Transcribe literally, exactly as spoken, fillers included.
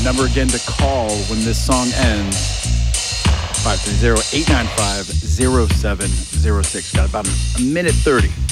Number again to call when this song ends, five three zero, eight nine five, zero seven zero six. Got about a minute thirty